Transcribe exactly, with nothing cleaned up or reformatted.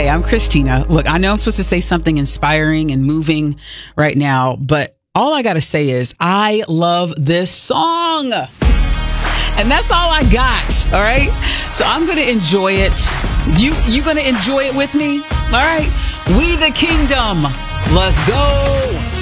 Hey, I'm Christina. Look, I know I'm supposed to say something inspiring and moving right now, but all I got to say is I love this song. And that's all I got. All right. So I'm going to enjoy it. You, you going to enjoy it with me? All right. We the Kingdom. Let's go.